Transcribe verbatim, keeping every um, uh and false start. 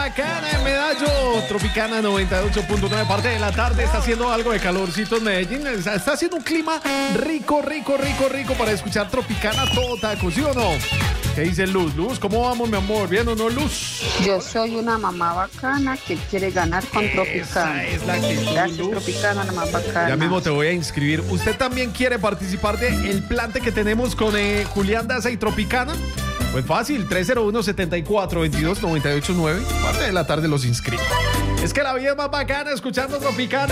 bacana en Medallo. Tropicana noventa y ocho punto nueve. Parte de la tarde está haciendo algo de calorcito en Medellín. Está, está haciendo un clima rico, rico, rico, rico para escuchar Tropicana todo taco, ¿sí o no? ¿Qué dice Luz? Luz, ¿cómo vamos, mi amor? ¿Bien o no, Luz? Yo soy una mamá bacana que quiere ganar con Esa Tropicana. es la actitud, Gracias, Luz. Tropicana, la más bacana. Ya mismo te voy a inscribir. ¿Usted también quiere participar del plante que tenemos con eh, Julián Daza y Tropicana? Pues fácil, tres cero uno, siete cuatro, dos dos, nueve ocho nueve. Parte de la tarde los inscribo. Es que la vida es más bacana escuchando Tropicana.